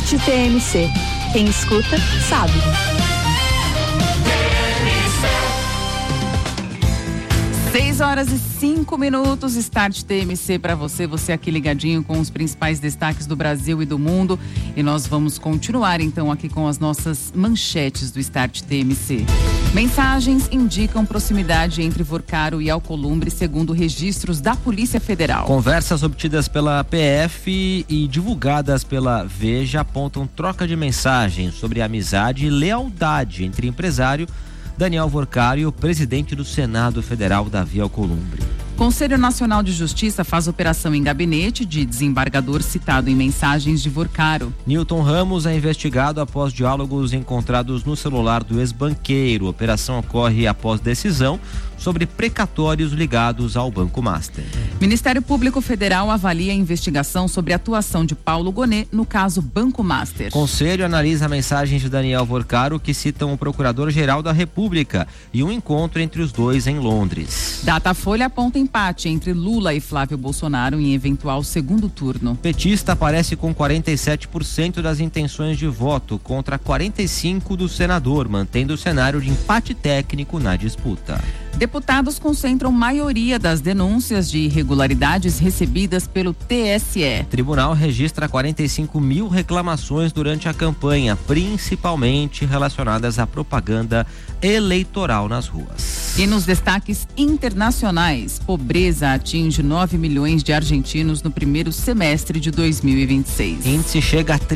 Start TMC. Quem escuta, sabe. 6h05, Start TMC para você aqui ligadinho com os principais destaques do Brasil e do mundo. E nós vamos continuar então aqui com as nossas manchetes do Start TMC. Mensagens indicam proximidade entre Vorcaro e Alcolumbre, segundo registros da Polícia Federal. Conversas obtidas pela PF e divulgadas pela Veja apontam troca de mensagens sobre amizade e lealdade entre empresário Daniel Vorcaro e o presidente do Senado Federal, Davi Alcolumbre. Conselho Nacional de Justiça faz operação em gabinete de desembargador citado em mensagens de Vorcaro. Newton Ramos é investigado após diálogos encontrados no celular do ex-banqueiro. A operação ocorre após decisão sobre precatórios ligados ao Banco Master. Ministério Público Federal avalia a investigação sobre a atuação de Paulo Gonet no caso Banco Master. Conselho analisa mensagens de Daniel Vorcaro que citam o Procurador-Geral da República e um encontro entre os dois em Londres. Datafolha aponta empate entre Lula e Flávio Bolsonaro em eventual segundo turno. Petista aparece com 47% das intenções de voto contra 45% do senador, mantendo o cenário de empate técnico na disputa. Deputados concentram maioria das denúncias de irregularidades recebidas pelo TSE. Tribunal registra 45 mil reclamações durante a campanha, principalmente relacionadas à propaganda eleitoral nas ruas. E nos destaques internacionais, pobreza atinge 9 milhões de argentinos no primeiro semestre de 2026. Índice chega a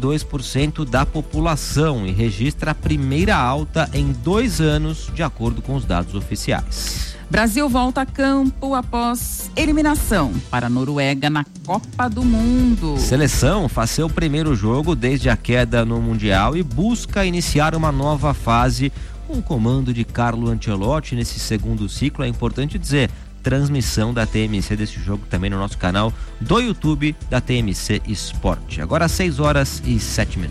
32% da população e registra a primeira alta em 2 anos, de acordo com os dados oficiais. Brasil volta a campo após eliminação para a Noruega na Copa do Mundo. Seleção faz seu primeiro jogo desde a queda no Mundial e busca iniciar uma nova fase com o comando de Carlo Ancelotti nesse segundo ciclo. É importante dizer, transmissão da TMC desse jogo também no nosso canal do YouTube da TMC Esporte. Agora 6h07.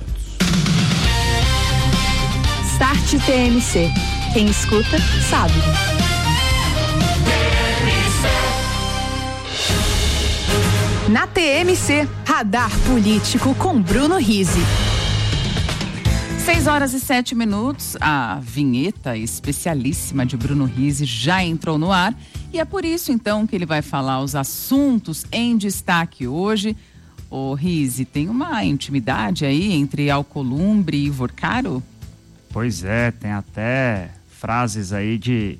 Start TMC. Quem escuta, sabe. Na TMC, Radar Político com Bruno Rizzi. 6h07, a vinheta especialíssima de Bruno Rizzi já entrou no ar e é por isso então que ele vai falar os assuntos em destaque hoje. Ô Rizzi, tem uma intimidade aí entre Alcolumbre e Vorcaro? Pois é, tem até frases aí de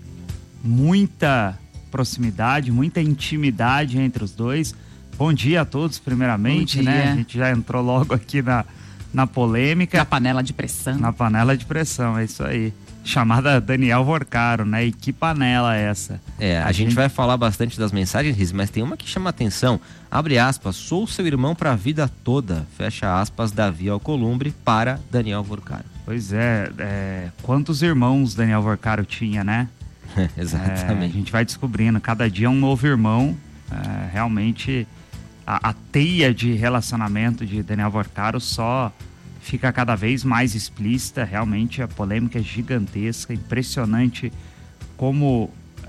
muita proximidade, muita intimidade entre os dois. Bom dia a todos, primeiramente, né? A gente já entrou logo aqui na polêmica. Na panela de pressão. Na panela de pressão, é isso aí. Chamada Daniel Vorcaro, né? E que panela é essa? A gente vai falar bastante das mensagens, Riz, mas tem uma que chama atenção. Abre aspas, sou seu irmão para a vida toda. Fecha aspas, Davi Alcolumbre para Daniel Vorcaro. Pois é, quantos irmãos Daniel Vorcaro tinha, né? Exatamente. A gente vai descobrindo, cada dia um novo irmão. Realmente, a teia de relacionamento de Daniel Vorcaro só fica cada vez mais explícita. Realmente a polêmica é gigantesca, impressionante como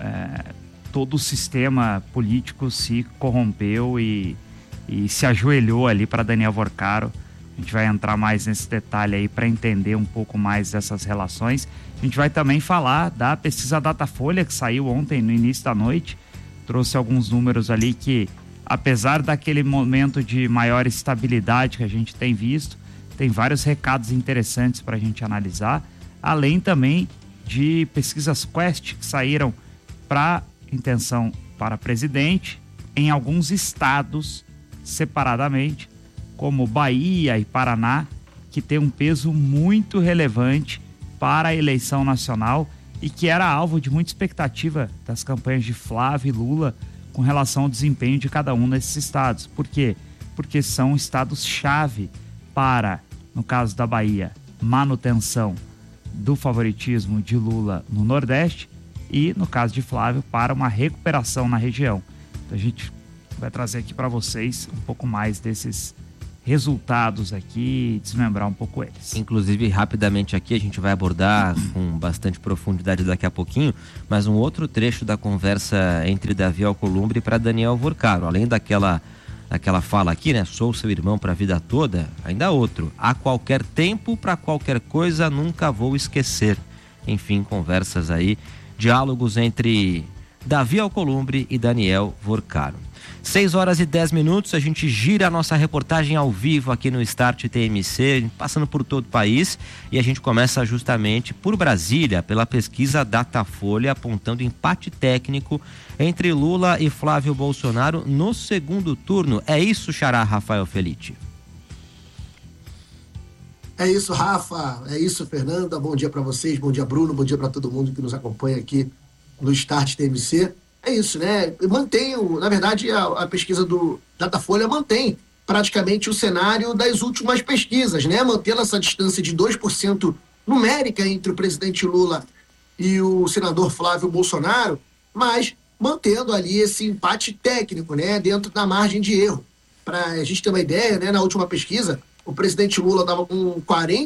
todo o sistema político se corrompeu e se ajoelhou ali para Daniel Vorcaro. A gente vai entrar mais nesse detalhe aí para entender um pouco mais dessas relações. A gente vai também falar da pesquisa Datafolha que saiu ontem no início da noite. Trouxe alguns números ali que, apesar daquele momento de maior estabilidade que a gente tem visto, tem vários recados interessantes para a gente analisar, além também de pesquisas Quest que saíram para intenção para presidente em alguns estados separadamente, como Bahia e Paraná, que tem um peso muito relevante para a eleição nacional e que era alvo de muita expectativa das campanhas de Flávio e Lula com relação ao desempenho de cada um desses estados. Por quê? Porque são estados-chave para, no caso da Bahia, manutenção do favoritismo de Lula no Nordeste e, no caso de Flávio, para uma recuperação na região. Então a gente vai trazer aqui para vocês um pouco mais desses resultados aqui e desmembrar um pouco eles. Inclusive, rapidamente aqui, a gente vai abordar com bastante profundidade daqui a pouquinho, mas um outro trecho da conversa entre Davi Alcolumbre para Daniel Vorcaro, além daquela aquela fala aqui, né? Sou seu irmão para a vida toda. Ainda outro. A qualquer tempo, para qualquer coisa, nunca vou esquecer. Enfim, conversas aí, diálogos entre Davi Alcolumbre e Daniel Vorcaro. 6h10, a gente gira a nossa reportagem ao vivo aqui no Start TMC, passando por todo o país, e a gente começa justamente por Brasília, pela pesquisa Datafolha, apontando empate técnico entre Lula e Flávio Bolsonaro no segundo turno. É isso, xará Rafael Felitti? É isso, Rafa, é isso, Fernanda, bom dia para vocês, bom dia, Bruno, bom dia para todo mundo que nos acompanha aqui no Start TMC. É isso, né? Na verdade, a pesquisa do Datafolha mantém praticamente o cenário das últimas pesquisas, né? Mantendo essa distância de 2% numérica entre o presidente Lula e o senador Flávio Bolsonaro, mas mantendo ali esse empate técnico, né? Dentro da margem de erro. Para a gente ter uma ideia, né? Na última pesquisa, o presidente Lula estava com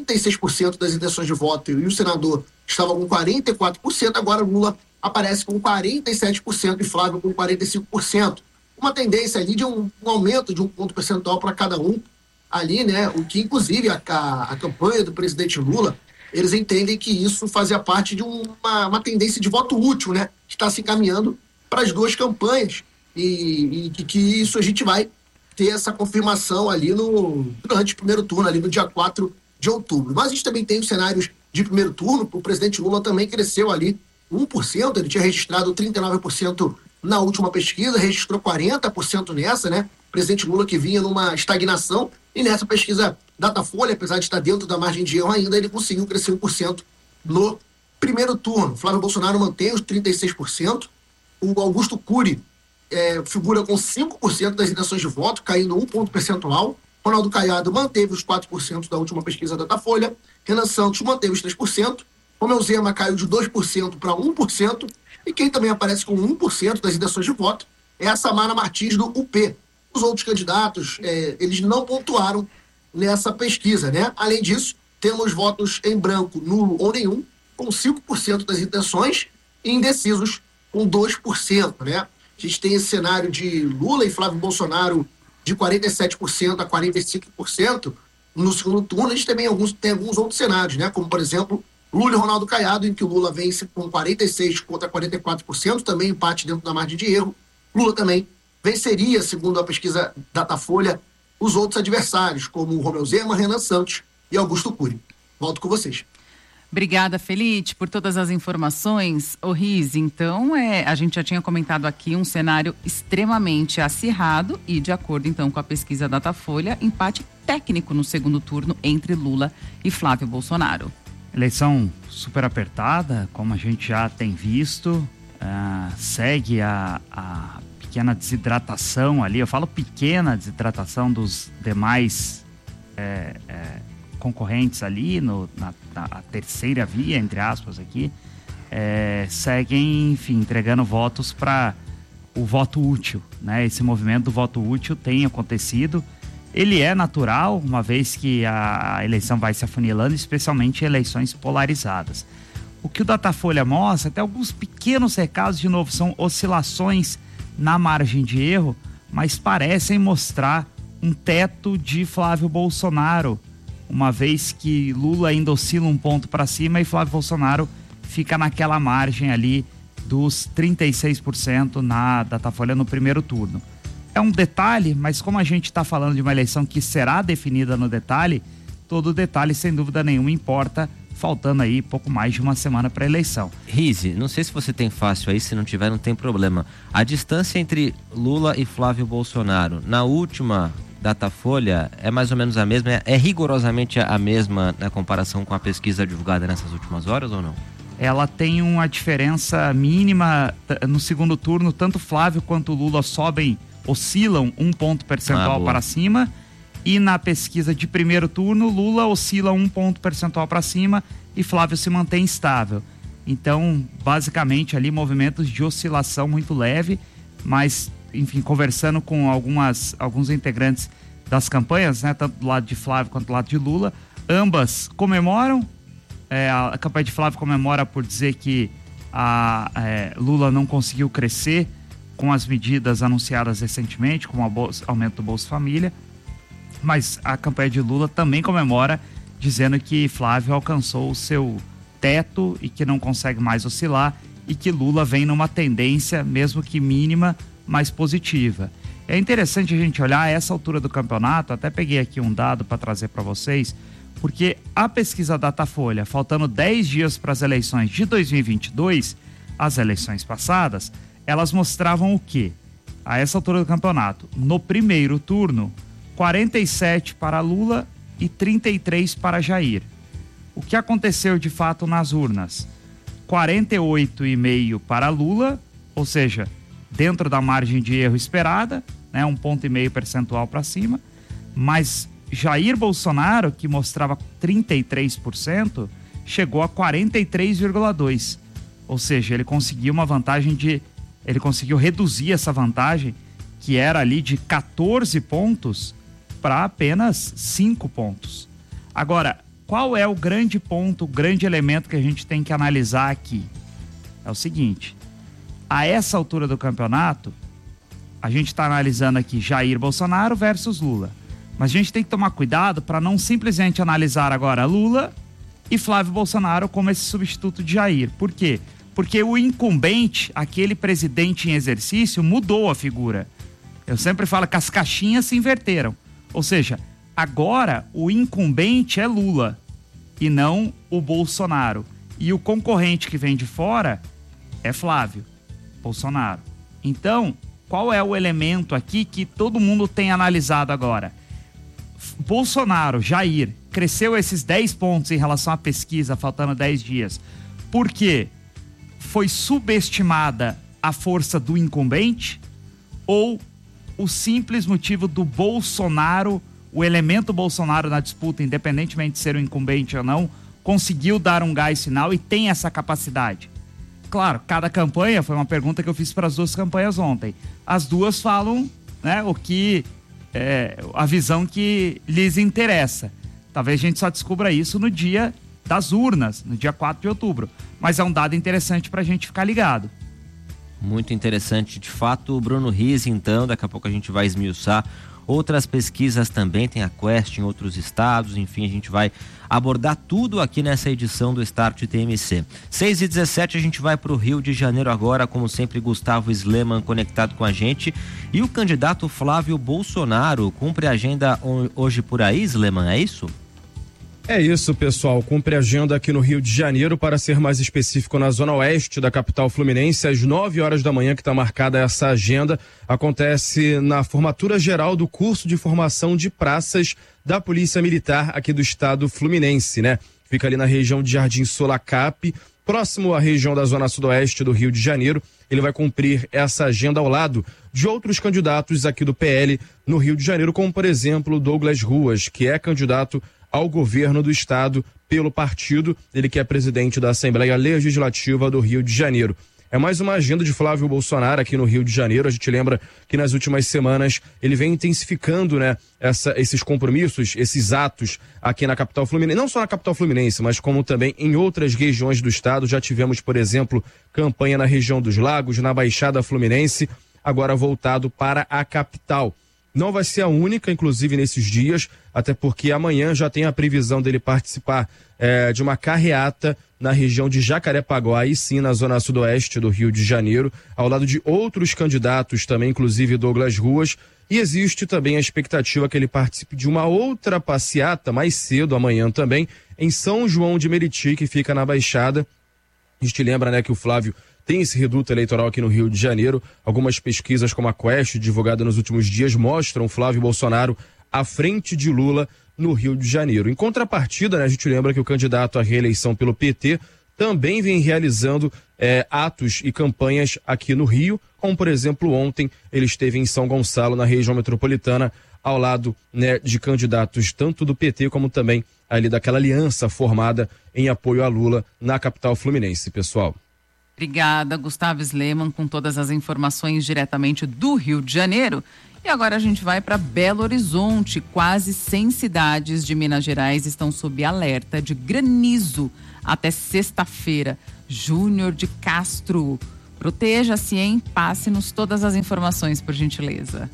46% das intenções de voto e o senador estava com 44%, agora o Lula aparece com 47% e Flávio com 45%. Uma tendência ali de um aumento de um ponto percentual para cada um ali, né? O que, inclusive, a campanha do presidente Lula, eles entendem que isso fazia parte de uma tendência de voto útil, né? Que está se encaminhando para as duas campanhas e que isso a gente vai ter essa confirmação ali durante o primeiro turno, ali no dia 4 de outubro. Mas a gente também tem os cenários de primeiro turno. O presidente Lula também cresceu ali 1%, ele tinha registrado 39% na última pesquisa, registrou 40% nessa, né? O presidente Lula que vinha numa estagnação, e nessa pesquisa Datafolha, apesar de estar dentro da margem de erro ainda, ele conseguiu crescer 1% no primeiro turno. Flávio Bolsonaro mantém os 36%, o Augusto Cury figura com 5% das intenções de voto, caindo 1 ponto percentual. Ronaldo Caiado manteve os 4% da última pesquisa Datafolha, Renan Santos manteve os 3%, Romeu Zema caiu de 2% para 1%, e quem também aparece com 1% das intenções de voto é a Samara Martins, do UP. Os outros candidatos, eles não pontuaram nessa pesquisa, né? Além disso, temos votos em branco, nulo ou nenhum, com 5% das intenções, e indecisos com 2%, né? A gente tem esse cenário de Lula e Flávio Bolsonaro de 47% a 45% no segundo turno. A gente também tem alguns outros cenários, né? Como, por exemplo, Lula e Ronaldo Caiado, em que o Lula vence com 46% contra 44%, também empate dentro da margem de erro. Lula também venceria, segundo a pesquisa Datafolha, os outros adversários, como Romeu Zema, Renan Santos e Augusto Cury. Volto com vocês. Obrigada, Felitti, por todas as informações. Ô Riz, então, a gente já tinha comentado aqui um cenário extremamente acirrado e, de acordo, então, com a pesquisa Datafolha, empate técnico no segundo turno entre Lula e Flávio Bolsonaro. Eleição super apertada, como a gente já tem visto, segue a pequena desidratação ali, eu falo pequena desidratação dos demais concorrentes ali, na terceira via, entre aspas aqui, seguem, enfim, entregando votos para o voto útil, né? Esse movimento do voto útil tem acontecido. Ele é natural, uma vez que a eleição vai se afunilando, especialmente em eleições polarizadas. O que o Datafolha mostra, até alguns pequenos recados, de novo, são oscilações na margem de erro, mas parecem mostrar um teto de Flávio Bolsonaro, uma vez que Lula ainda oscila um ponto para cima e Flávio Bolsonaro fica naquela margem ali dos 36% na Datafolha no primeiro turno. É um detalhe, mas como a gente está falando de uma eleição que será definida no detalhe, todo detalhe, sem dúvida nenhuma, importa, faltando aí pouco mais de uma semana para a eleição. Rize, não sei se você tem fácil aí, se não tiver não tem problema. A distância entre Lula e Flávio Bolsonaro, na última Datafolha, é mais ou menos a mesma, é rigorosamente a mesma na comparação com a pesquisa divulgada nessas últimas horas ou não? Ela tem uma diferença mínima no segundo turno, tanto Flávio quanto Lula oscilam 1 ponto percentual para cima, e na pesquisa de primeiro turno, Lula oscila 1 ponto percentual para cima e Flávio se mantém estável. Então, basicamente ali movimentos de oscilação muito leve, mas, enfim, conversando com alguns integrantes das campanhas, né, tanto do lado de Flávio quanto do lado de Lula, ambas comemoram. A campanha de Flávio comemora por dizer que Lula não conseguiu crescer com as medidas anunciadas recentemente, como o aumento do Bolsa Família, mas a campanha de Lula também comemora, dizendo que Flávio alcançou o seu teto e que não consegue mais oscilar, e que Lula vem numa tendência, mesmo que mínima, mais positiva. É interessante a gente olhar a essa altura do campeonato, até peguei aqui um dado para trazer para vocês, porque a pesquisa Datafolha, faltando 10 dias para as eleições de 2022, as eleições passadas, elas mostravam o quê? A essa altura do campeonato, no primeiro turno, 47 para Lula e 33 para Jair. O que aconteceu de fato nas urnas? 48,5 para Lula, ou seja, dentro da margem de erro esperada, né, 1,5 ponto percentual para cima, mas Jair Bolsonaro, que mostrava 33%, chegou a 43,2%. Ou seja, ele conseguiu uma vantagem ele conseguiu reduzir essa vantagem, que era ali de 14 pontos, para apenas 5 pontos. Agora, qual é o grande ponto, o grande elemento que a gente tem que analisar aqui? É o seguinte, a essa altura do campeonato, a gente está analisando aqui Jair Bolsonaro versus Lula. Mas a gente tem que tomar cuidado para não simplesmente analisar agora Lula e Flávio Bolsonaro como esse substituto de Jair. Por quê? Porque o incumbente, aquele presidente em exercício, mudou a figura. Eu sempre falo que as caixinhas se inverteram. Ou seja, agora o incumbente é Lula e não o Bolsonaro. E o concorrente que vem de fora é Flávio Bolsonaro. Então, qual é o elemento aqui que todo mundo tem analisado agora? Bolsonaro, Jair, cresceu esses 10 pontos em relação à pesquisa, faltando 10 dias. Por quê? Foi subestimada a força do incumbente ou o simples motivo do Bolsonaro, o elemento Bolsonaro na disputa, independentemente de ser o incumbente ou não, conseguiu dar um gás final e tem essa capacidade? Claro, cada campanha, foi uma pergunta que eu fiz para as duas campanhas ontem. As duas falam, né, a visão que lhes interessa. Talvez a gente só descubra isso no dia das urnas, no dia 4 de outubro. Mas é um dado interessante para a gente ficar ligado. Muito interessante, de fato. O Bruno Rizzi, então, daqui a pouco a gente vai esmiuçar outras pesquisas também, tem a Quest em outros estados, enfim, a gente vai abordar tudo aqui nessa edição do Start TMC. 6h17, a gente vai para o Rio de Janeiro agora, como sempre, Gustavo Sleman conectado com a gente. E o candidato Flávio Bolsonaro cumpre a agenda hoje por aí, Sleman, é isso? É isso, pessoal. Cumpre a agenda aqui no Rio de Janeiro, para ser mais específico, na zona oeste da capital fluminense, às 9 horas da manhã que está marcada essa agenda. Acontece na formatura geral do curso de formação de praças da Polícia Militar aqui do estado fluminense, né? Fica ali na região de Jardim Solacap, próximo à região da zona sudoeste do Rio de Janeiro. Ele vai cumprir essa agenda ao lado de outros candidatos aqui do PL no Rio de Janeiro, como, por exemplo, Douglas Ruas, que é candidato ao governo do estado pelo partido, ele que é presidente da Assembleia Legislativa do Rio de Janeiro. É mais uma agenda de Flávio Bolsonaro aqui no Rio de Janeiro. A gente lembra que nas últimas semanas ele vem intensificando, né, esses compromissos, esses atos aqui na capital fluminense, não só na capital fluminense, mas como também em outras regiões do estado. Já tivemos, por exemplo, campanha na região dos Lagos, na Baixada Fluminense, agora voltado para a capital. Não vai ser a única, inclusive, nesses dias, até porque amanhã já tem a previsão dele participar de uma carreata na região de Jacarepaguá, e sim na zona sudoeste do Rio de Janeiro, ao lado de outros candidatos também, inclusive Douglas Ruas, e existe também a expectativa que ele participe de uma outra passeata mais cedo, amanhã também, em São João de Meriti, que fica na Baixada. A gente lembra, né, que o Flávio tem esse reduto eleitoral aqui no Rio de Janeiro. Algumas pesquisas, como a Quest, divulgada nos últimos dias, mostram Flávio Bolsonaro à frente de Lula no Rio de Janeiro. Em contrapartida, né, a gente lembra que o candidato à reeleição pelo PT também vem realizando atos e campanhas aqui no Rio, como, por exemplo, ontem ele esteve em São Gonçalo, na região metropolitana, ao lado, né, de candidatos tanto do PT como também ali daquela aliança formada em apoio a Lula na capital fluminense, pessoal. Obrigada, Gustavo Sleman, com todas as informações diretamente do Rio de Janeiro. E agora a gente vai para Belo Horizonte. Quase 100 cidades de Minas Gerais estão sob alerta de granizo até sexta-feira. Júnior de Castro, Proteja-se, hein? Passe-nos todas as informações, por gentileza.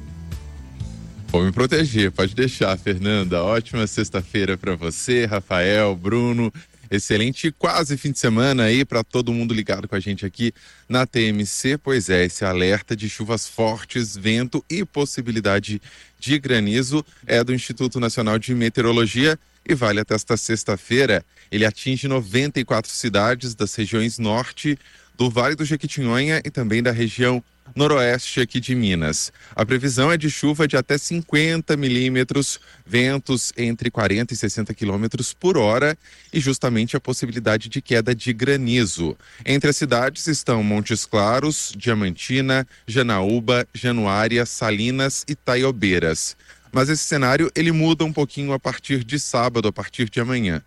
Vou me proteger, pode deixar, Fernanda. Ótima sexta-feira para você, Rafael, Bruno. Excelente quase fim de semana aí para todo mundo ligado com a gente aqui na TMC. Pois é, esse alerta de chuvas fortes, vento e possibilidade de granizo é do Instituto Nacional de Meteorologia e vale até esta sexta-feira. Ele atinge 94 cidades das regiões norte, do Vale do Jequitinhonha e também da região noroeste aqui de Minas. A previsão é de chuva de até 50 milímetros, ventos entre 40 e 60 quilômetros por hora e justamente a possibilidade de queda de granizo. Entre as cidades estão Montes Claros, Diamantina, Janaúba, Januária, Salinas e Taiobeiras. Mas esse cenário, ele muda um pouquinho a partir de sábado, a partir de amanhã.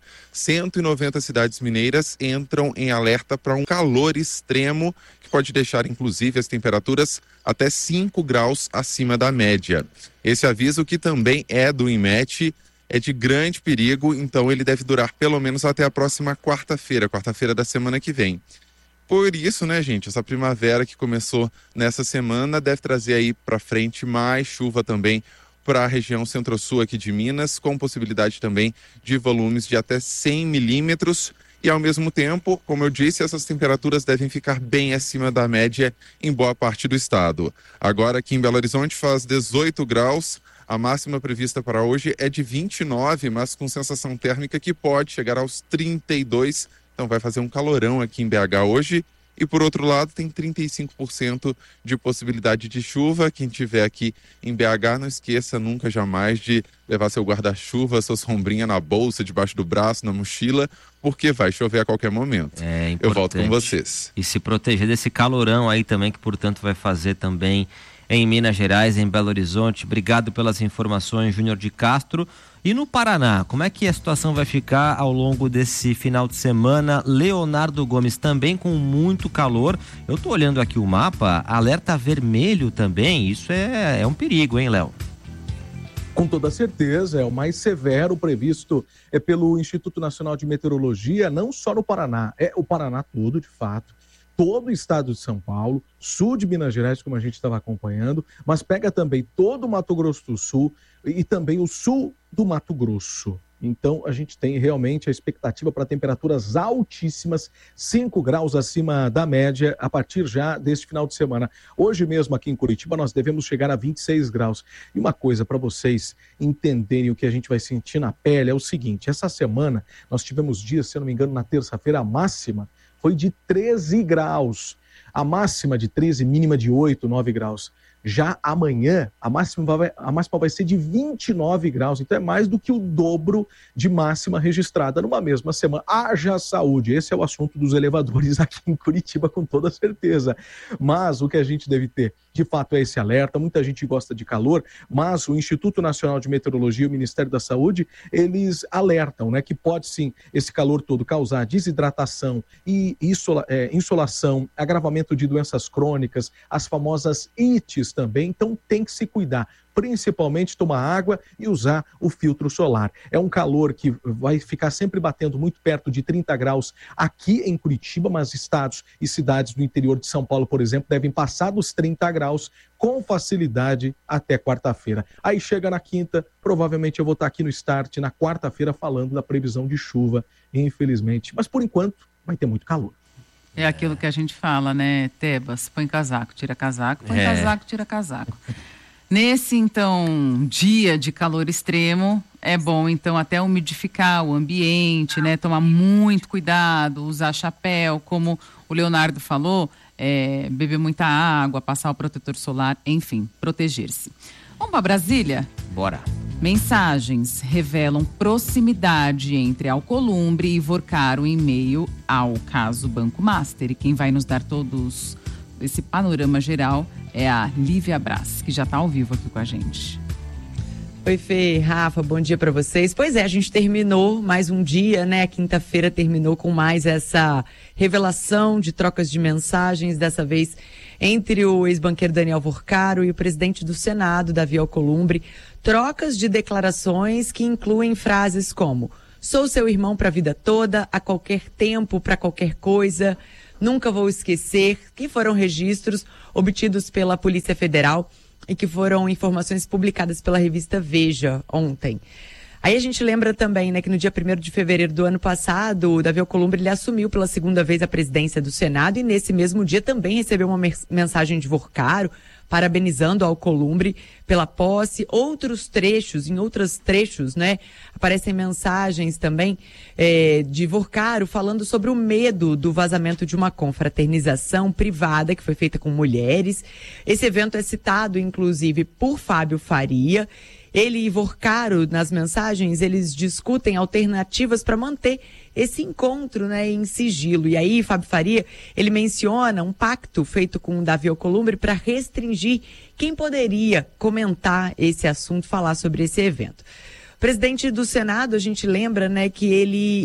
190 cidades mineiras entram em alerta para um calor extremo que pode deixar, inclusive, as temperaturas até 5 graus acima da média. Esse aviso, que também é do INMET, é de grande perigo, então ele deve durar pelo menos até a próxima quarta-feira da semana que vem. Por isso, né, gente, essa primavera que começou nessa semana deve trazer aí para frente mais chuva também para a região centro-sul aqui de Minas, com possibilidade também de volumes de até 100 milímetros. E, ao mesmo tempo, como eu disse, essas temperaturas devem ficar bem acima da média em boa parte do estado. Agora, aqui em Belo Horizonte, faz 18 graus. A máxima prevista para hoje é de 29, mas com sensação térmica que pode chegar aos 32. Então, vai fazer um calorão aqui em BH hoje. E, por outro lado, tem 35% de possibilidade de chuva. Quem estiver aqui em BH, não esqueça nunca, jamais, de levar seu guarda-chuva, sua sombrinha na bolsa, debaixo do braço, na mochila, porque vai chover a qualquer momento. É importante. Eu volto com vocês. E se proteger desse calorão aí também, que, portanto, vai fazer também em Minas Gerais, em Belo Horizonte. Obrigado pelas informações, Júnior de Castro. E no Paraná, como é que a situação vai ficar ao longo desse final de semana? Leonardo Gomes, também com muito calor. Eu tô olhando aqui o mapa, alerta vermelho também, isso é um perigo, hein, Léo? Com toda certeza, é o mais severo previsto pelo Instituto Nacional de Meteorologia, não só no Paraná, é o Paraná todo, de fato. Todo o estado de São Paulo, sul de Minas Gerais, como a gente estava acompanhando, mas pega também todo o Mato Grosso do Sul e também o sul do Mato Grosso. Então, a gente tem realmente a expectativa para temperaturas altíssimas, 5 graus acima da média, a partir já deste final de semana. Hoje mesmo aqui em Curitiba, nós devemos chegar a 26 graus. E uma coisa para vocês entenderem o que a gente vai sentir na pele é o seguinte: essa semana nós tivemos dias, se eu não me engano, na terça-feira, a máxima foi de 13 graus. A máxima de 13, mínima de 8, 9 graus. Já amanhã, a máxima vai ser de 29 graus. Então é mais do que o dobro de máxima registrada numa mesma semana. Haja saúde. Esse é o assunto dos elevadores aqui em Curitiba, com toda certeza. Mas o que a gente deve ter, de fato, é esse alerta. Muita gente gosta de calor, mas o Instituto Nacional de Meteorologia e o Ministério da Saúde, eles alertam, né, que pode sim esse calor todo causar desidratação e insolação, agravamento de doenças crônicas, as famosas ites também. Então tem que se cuidar, principalmente tomar água e usar o filtro solar. É um calor que vai ficar sempre batendo muito perto de 30 graus aqui em Curitiba, mas estados e cidades do interior de São Paulo, por exemplo, devem passar dos 30 graus com facilidade até quarta-feira. Aí chega na quinta, provavelmente eu vou estar aqui no Start na quarta-feira falando da previsão de chuva, infelizmente. Mas por enquanto vai ter muito calor. É aquilo que a gente fala, né, Tebas? Põe casaco, tira casaco, põe casaco, tira casaco. Nesse, então, dia de calor extremo, é bom, então, até umidificar o ambiente, né? Tomar muito cuidado, usar chapéu, como o Leonardo falou, beber muita água, passar o protetor solar, enfim, proteger-se. Vamos para Brasília? Bora. Mensagens revelam proximidade entre Alcolumbre e Vorcaro em meio ao caso Banco Master. E quem vai nos dar todos esse panorama geral é a Lívia Braz, que já está ao vivo aqui com a gente. Oi, Fê, Rafa, bom dia para vocês. Pois é, a gente terminou mais um dia, né? Quinta-feira terminou com mais essa revelação de trocas de mensagens, dessa vez entre o ex-banqueiro Daniel Vorcaro e o presidente do Senado, Davi Alcolumbre. Trocas de declarações que incluem frases como: sou seu irmão para a vida toda, a qualquer tempo, para qualquer coisa. Nunca Vou Esquecer, que foram registros obtidos pela Polícia Federal e que foram informações publicadas pela revista Veja ontem. Aí a gente lembra também, né, que no dia 1º de fevereiro do ano passado, o Davi Alcolumbre ele assumiu pela segunda vez a presidência do Senado e nesse mesmo dia também recebeu uma mensagem de Vorcaro, parabenizando o Alcolumbre pela posse. Em outros trechos, né, aparecem mensagens também de Vorcaro falando sobre o medo do vazamento de uma confraternização privada que foi feita com mulheres. Esse evento é citado, inclusive, por Fábio Faria. Ele e Vorcaro, nas mensagens, eles discutem alternativas para manter esse encontro, né, em sigilo. E aí, Fábio Faria, ele menciona um pacto feito com o Davi Alcolumbre para restringir quem poderia comentar esse assunto, falar sobre esse evento. O presidente do Senado, a gente lembra, né, que ele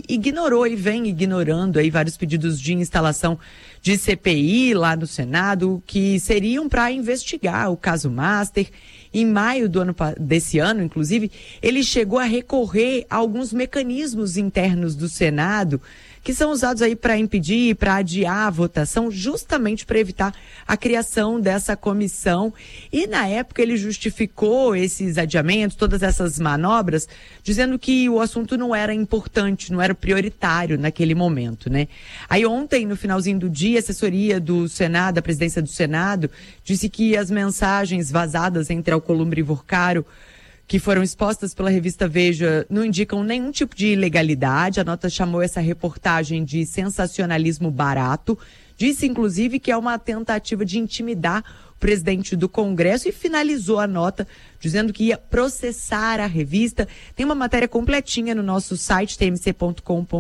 vem ignorando aí vários pedidos de instalação de CPI lá no Senado, que seriam para investigar o caso Master. Em maio desse ano, inclusive, ele chegou a recorrer a alguns mecanismos internos do Senado que são usados aí para impedir, para adiar a votação, justamente para evitar a criação dessa comissão. E na época ele justificou esses adiamentos, todas essas manobras, dizendo que o assunto não era importante, não era prioritário naquele momento, né? Aí ontem, no finalzinho do dia, a assessoria do Senado, a presidência do Senado, disse que as mensagens vazadas entre Alcolumbre e Vorcaro, que foram expostas pela revista Veja, não indicam nenhum tipo de ilegalidade. A nota chamou essa reportagem de sensacionalismo barato. Disse, inclusive, que é uma tentativa de intimidar o presidente do Congresso e finalizou a nota dizendo que ia processar a revista. Tem uma matéria completinha no nosso site, tmc.com.br,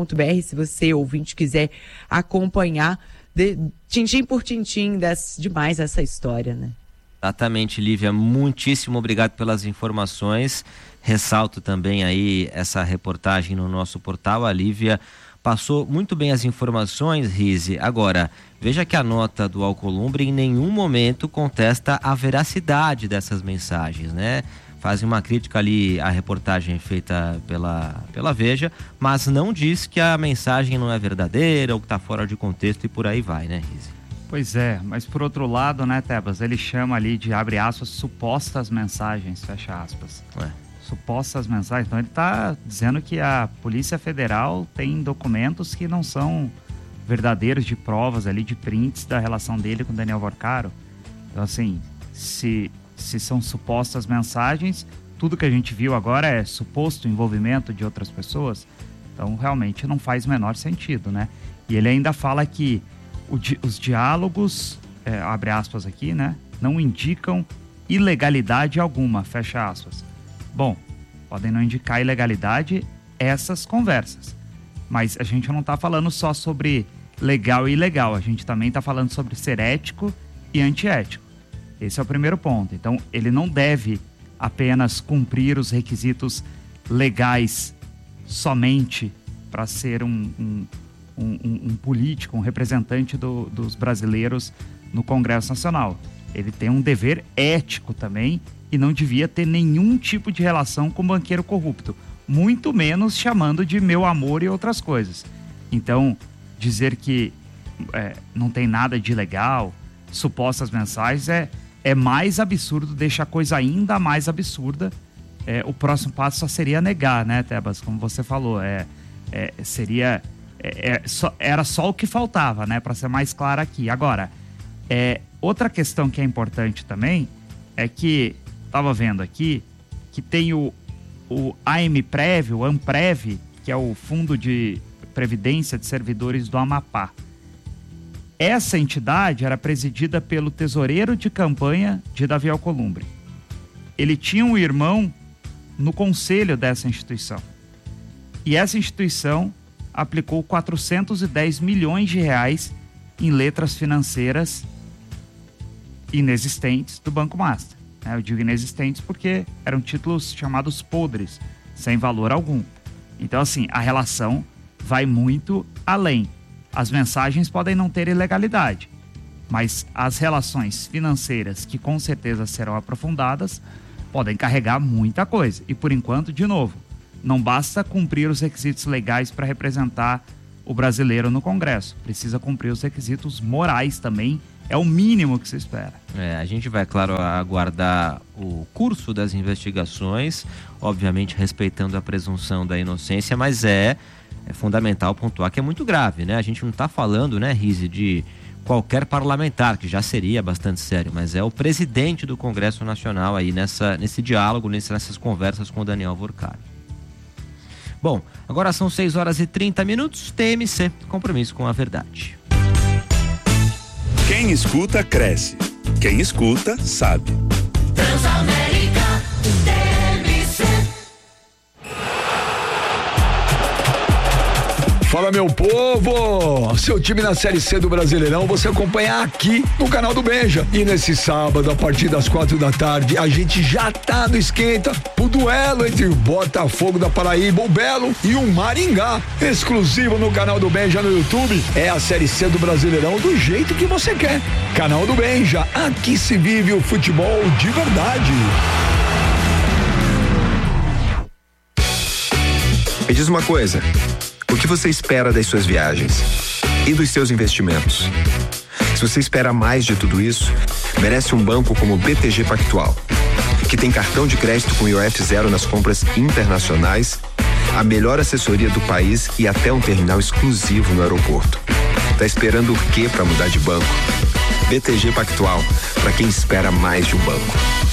se você, ouvinte, quiser acompanhar tintim por tintim, demais essa história, né? Exatamente, Lívia, muitíssimo obrigado pelas informações. Ressalto também aí essa reportagem no nosso portal. A Lívia passou muito bem as informações, Rise. Agora, veja que a nota do Alcolumbre em nenhum momento contesta a veracidade dessas mensagens, né? Fazem uma crítica ali à reportagem feita pela Veja, mas não diz que a mensagem não é verdadeira ou que está fora de contexto e por aí vai, né, Rise? Pois é, mas por outro lado, né, Tebas, ele chama ali de, abre aspas, supostas mensagens, fecha aspas. Supostas mensagens. Então ele está dizendo que a Polícia Federal tem documentos que não são verdadeiros, de provas ali, de prints da relação dele com o Daniel Vorcaro. Então assim, se são supostas mensagens, tudo que a gente viu agora é suposto envolvimento de outras pessoas. Então realmente não faz o menor sentido, né? E ele ainda fala que os diálogos, abre aspas aqui, né, não indicam ilegalidade alguma, fecha aspas. Bom, podem não indicar ilegalidade essas conversas, mas a gente não está falando só sobre legal e ilegal, a gente também está falando sobre ser ético e antiético. Esse é o primeiro ponto. Então, ele não deve apenas cumprir os requisitos legais somente para ser um político, um representante dos brasileiros no Congresso Nacional. Ele tem um dever ético também e não devia ter nenhum tipo de relação com banqueiro corrupto, muito menos chamando de meu amor e outras coisas. Então, dizer que não tem nada de ilegal, supostas mensagens, é mais absurdo, deixa a coisa ainda mais absurda. O próximo passo só seria negar, né, Tebas? Como você falou, era só o que faltava, né, para ser mais claro aqui. Agora, outra questão que é importante também é que, estava vendo aqui, que tem o AMPREV, o AMPREV, que é o Fundo de Previdência de Servidores do Amapá. Essa entidade era presidida pelo tesoureiro de campanha de Davi Alcolumbre. Ele tinha um irmão no conselho dessa instituição. E essa instituição aplicou 410 milhões de reais em letras financeiras inexistentes do Banco Master. Eu digo inexistentes porque eram títulos chamados podres, sem valor algum. Então, assim, a relação vai muito além. As mensagens podem não ter ilegalidade, mas as relações financeiras, que com certeza serão aprofundadas, podem carregar muita coisa. E, por enquanto, de novo, não basta cumprir os requisitos legais para representar o brasileiro no Congresso. Precisa cumprir os requisitos morais também, é o mínimo que se espera. A gente vai, claro, aguardar o curso das investigações, obviamente respeitando a presunção da inocência, mas é fundamental pontuar que é muito grave, né? A gente não está falando, né, Rizzi, de qualquer parlamentar, que já seria bastante sério, mas é o presidente do Congresso Nacional aí nesse diálogo, nessas conversas com o Daniel Vorcari. Bom, agora são 6h30, TMC, compromisso com a verdade. Quem escuta, cresce. Quem escuta, sabe. Transamérica, TMC. Fala, meu povo! Seu time na Série C do Brasileirão você acompanha aqui no canal do Benja. E nesse sábado, a partir das 4h, a gente já tá no esquenta o duelo entre o Botafogo da Paraíba, o Belo, e o Maringá. Exclusivo no canal do Benja no YouTube. É a Série C do Brasileirão do jeito que você quer. Canal do Benja, aqui se vive o futebol de verdade. Me diz uma coisa. O que você espera das suas viagens e dos seus investimentos? Se você espera mais de tudo isso, merece um banco como o BTG Pactual, que tem cartão de crédito com IOF zero nas compras internacionais, a melhor assessoria do país e até um terminal exclusivo no aeroporto. Tá esperando o quê para mudar de banco? BTG Pactual, para quem espera mais de um banco.